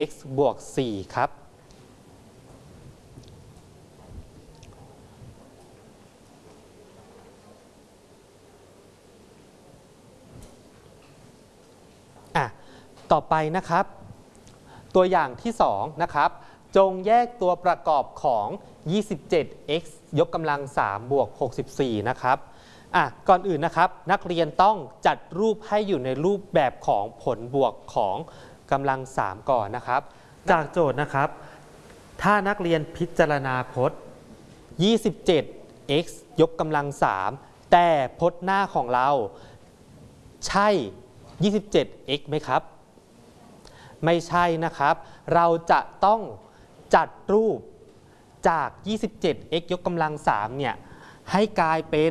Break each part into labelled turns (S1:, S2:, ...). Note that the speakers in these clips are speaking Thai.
S1: x บวก 4 ครับต่อไปนะครับตัวอย่างที่2นะครับจงแยกตัวประกอบของ 27x ยกกำลัง3บวก64นะครับก่อนอื่นนะครับนักเรียนต้องจัดรูปให้อยู่ในรูปแบบของผลบวกของกำลัง3ก่อนนะครับจากโจทย์นะครับถ้านักเรียนพิจารณาพจน์ 27x ยกกำลัง3แต่พจน์หน้าของเราใช่ 27x ไหมครับไม่ใช่นะครับเราจะต้องจัดรูปจาก 27x ยกกำลัง3เนี่ยให้กลายเป็น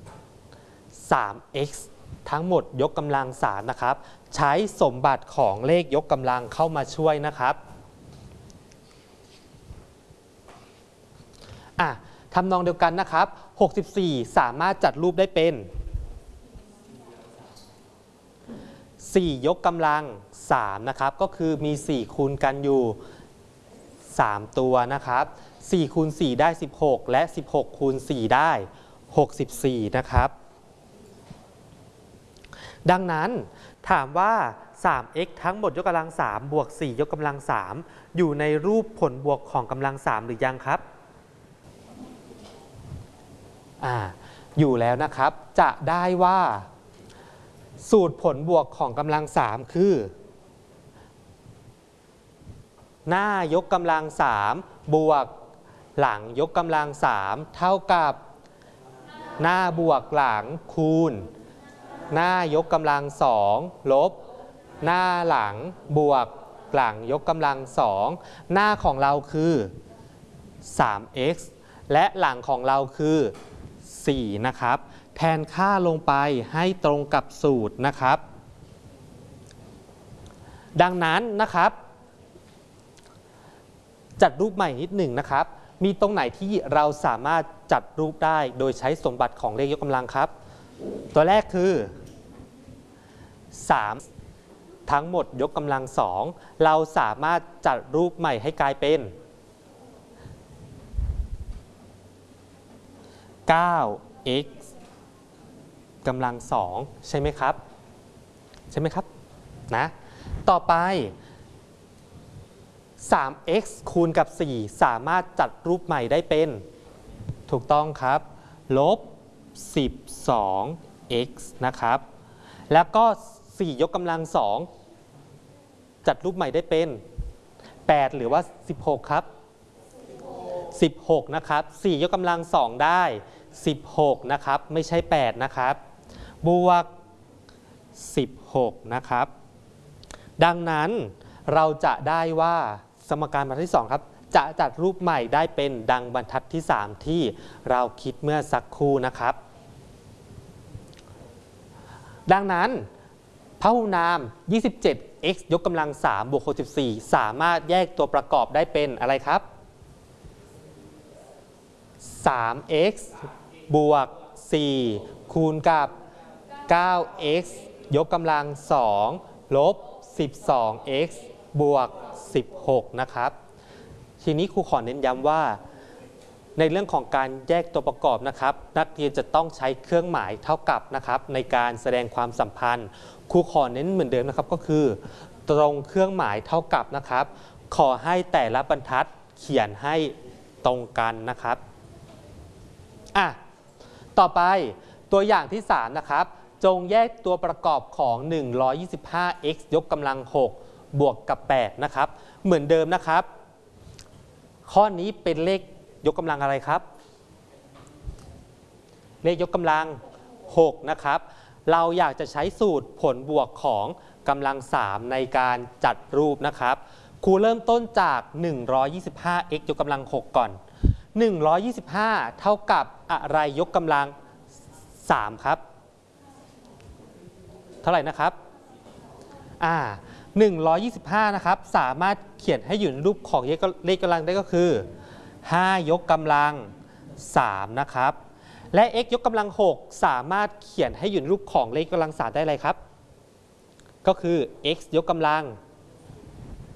S1: 3x ทั้งหมดยกกำลัง3นะครับใช้สมบัติของเลขยกกำลังเข้ามาช่วยนะครับทำนองเดียวกันนะครับ64สามารถจัดรูปได้เป็น4 ยกกำลัง3นะครับก็คือมี4คูณกันอยู่3ตัวนะครับ4คูณ4ได้16และ16คูณ4ได้64นะครับดังนั้นถามว่า 3x ทั้งหมดยกกำลัง3บวก4ยกกำลัง3อยู่ในรูปผลบวกของกำลัง3หรือยังครับอยู่แล้วนะครับจะได้ว่าสูตรผลบวกของกำลัง3คือหน้ายกกำลัง3บวกหลังยกกำลัง3เท่ากับหน้าบวกหลังคูณหน้ายกกำลัง2ลบหน้าหลังบวกหลังยกกำลัง2หน้าของเราคือ 3x และหลังของเราคือ4นะครับแทนค่าลงไปให้ตรงกับสูตรนะครับดังนั้นนะครับจัดรูปใหม่นิดหนึ่งนะครับมีตรงไหนที่เราสามารถจัดรูปได้โดยใช้สมบัติของเลขยกกำลังครับตัวแรกคือ3ทั้งหมดยกกำลัง2เราสามารถจัดรูปใหม่ให้กลายเป็น 9x กำลัง2ใช่ไหมครับนะต่อไป 3x คูณกับ4สามารถจัดรูปใหม่ได้เป็นถูกต้องครับลบ 12x นะครับแล้วก็4ยกกำลัง2จัดรูปใหม่ได้เป็น8หรือว่า16ครับ16นะครับ4ยกกำลัง2ได้16นะครับไม่ใช่8นะครับบวก16นะครับดังนั้นเราจะได้ว่าสมการบรรทัดที่2ครับจะจัดรูปใหม่ได้เป็นดังบรรทัดที่3ที่เราคิดเมื่อสักครู่นะครับดังนั้นพหุนาม 27x ยกกำลัง3บวก64สามารถแยกตัวประกอบได้เป็นอะไรครับ 3x บวก4คูณกับ 9x ยกกำลัง2ลบ 12x บวก16นะครับทีนี้ครูขอเน้นย้ำว่าในเรื่องของการแยกตัวประกอบนะครับนักเรียนจะต้องใช้เครื่องหมายเท่ากับนะครับในการแสดงความสัมพันธ์ครูขอเน้นเหมือนเดิมนะครับก็คือตรงเครื่องหมายเท่ากับนะครับขอให้แต่ละบรรทัดเขียนให้ตรงกันนะครับต่อไปตัวอย่างที่3นะครับจงแยกตัวประกอบของ 125x ยกกำลัง6บวกกับ8นะครับเหมือนเดิมนะครับข้อนี้เป็นเลขยกกำลังอะไรครับเลขยกกำลัง6นะครับเราอยากจะใช้สูตรผลบวกของกำลัง3ในการจัดรูปนะครับครูเริ่มต้นจาก 125x ยกกำลัง6ก่อน125เท่ากับอะไรยกกำลัง3ครับเท่าไหร่นะครับ125นะครับสามารถเขียนให้อยู่ในรูปของเลขกำลังได้ก็คือ5ยกกำลัง3นะครับและ x ยกกำลัง6สามารถเขียนให้อยู่ในรูปของเลขกำลัง3ได้อะไรครับก็คือ x ยกกำลัง